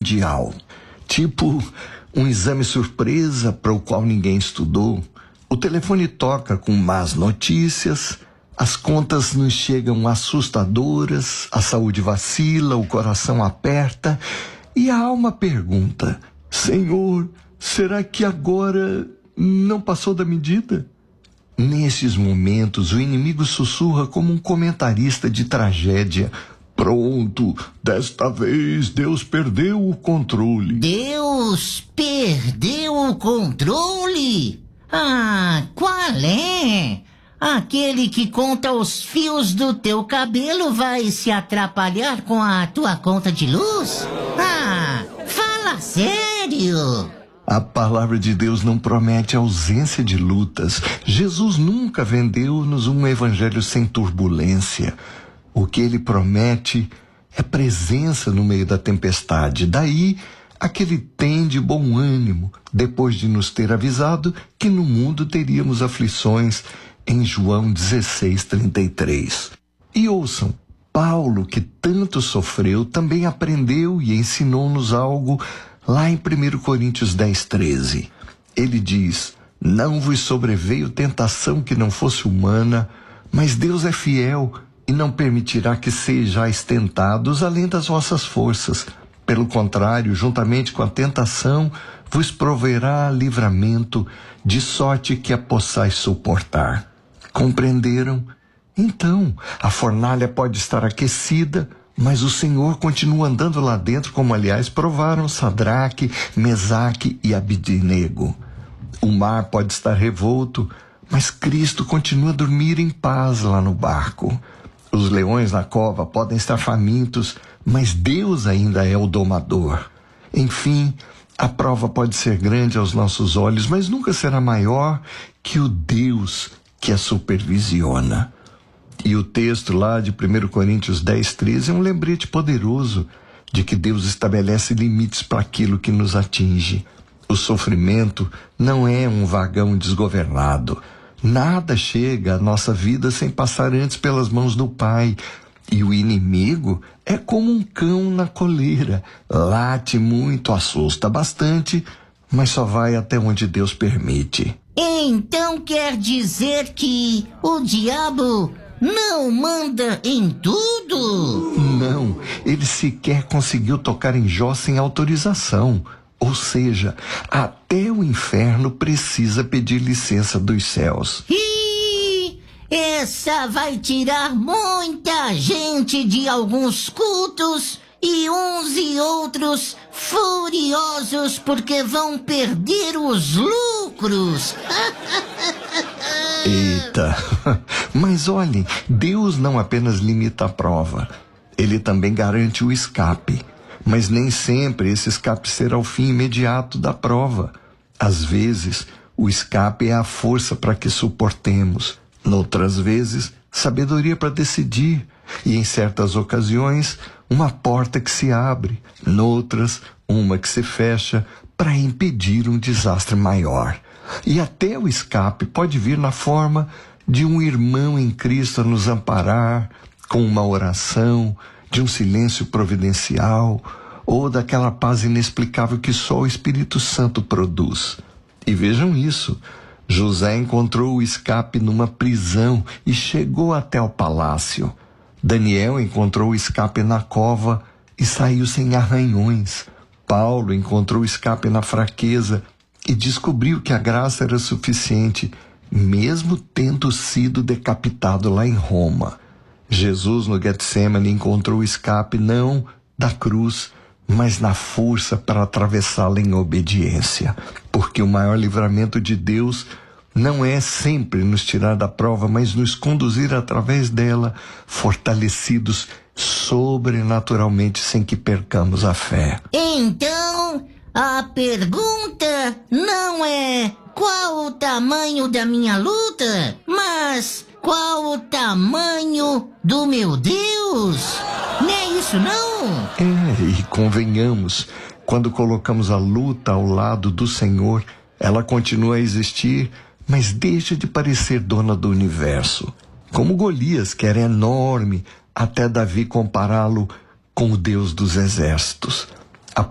primordial. Tipo um exame surpresa para o qual ninguém estudou. O telefone toca com más notícias, as contas nos chegam assustadoras, a saúde vacila, o coração aperta e a alma pergunta: Senhor, será que agora não passou da medida? Nesses momentos, o inimigo sussurra como um comentarista de tragédia: pronto, desta vez Deus perdeu o controle. Deus perdeu o controle? Ah, qual é? Aquele que conta os fios do teu cabelo vai se atrapalhar com a tua conta de luz? Ah, fala sério! A palavra de Deus não promete ausência de lutas. Jesus nunca vendeu-nos um evangelho sem turbulência. O que ele promete é presença no meio da tempestade. Daí, aquele tem de bom ânimo, depois de nos ter avisado que no mundo teríamos aflições, em João 16:33. E ouçam, Paulo, que tanto sofreu, também aprendeu e ensinou-nos algo lá em 1 Coríntios 10:13. Ele diz: não vos sobreveio tentação que não fosse humana, mas Deus é fiel e não permitirá que sejais tentados além das vossas forças. Pelo contrário, juntamente com a tentação, vos proverá livramento, de sorte que a possais suportar. Compreenderam? Então, a fornalha pode estar aquecida, mas o Senhor continua andando lá dentro, como aliás provaram Sadraque, Mesaque e Abidnego. O mar pode estar revolto, mas Cristo continua a dormir em paz lá no barco. Os leões na cova podem estar famintos, mas Deus ainda é o domador. Enfim, a prova pode ser grande aos nossos olhos, mas nunca será maior que o Deus que a supervisiona. E o texto lá de 1 Coríntios 10:13 é um lembrete poderoso de que Deus estabelece limites para aquilo que nos atinge. O sofrimento não é um vagão desgovernado. Nada chega à nossa vida sem passar antes pelas mãos do Pai. E o inimigo é como um cão na coleira. Late muito, assusta bastante, mas só vai até onde Deus permite. Então quer dizer que o diabo não manda em tudo? Não, ele sequer conseguiu tocar em Jó sem autorização. Ou seja, até o inferno precisa pedir licença dos céus. E essa vai tirar muita gente de alguns cultos e uns e outros furiosos porque vão perder os lucros. Eita, mas olhem, Deus não apenas limita a prova, ele também garante o escape. Mas nem sempre esse escape será o fim imediato da prova. Às vezes, o escape é a força para que suportemos. Noutras vezes, sabedoria para decidir. E em certas ocasiões, uma porta que se abre. Noutras, uma que se fecha para impedir um desastre maior. E até o escape pode vir na forma de um irmão em Cristo a nos amparar, com uma oração, de um silêncio providencial, ou daquela paz inexplicável que só o Espírito Santo produz. E vejam isso, José encontrou o escape numa prisão e chegou até o palácio. Daniel encontrou o escape na cova e saiu sem arranhões. Paulo encontrou o escape na fraqueza e descobriu que a graça era suficiente, mesmo tendo sido decapitado lá em Roma. Jesus no Getsemane encontrou o escape não da cruz, mas na força para atravessá-la em obediência. Porque o maior livramento de Deus não é sempre nos tirar da prova, mas nos conduzir através dela, fortalecidos sobrenaturalmente sem que percamos a fé. Então, a pergunta não é qual o tamanho da minha luta, mas qual o tamanho do meu Deus? Não é isso, não? E convenhamos, quando colocamos a luta ao lado do Senhor, ela continua a existir, mas deixa de parecer dona do universo. Como Golias, que era enorme, até Davi compará-lo com o Deus dos exércitos.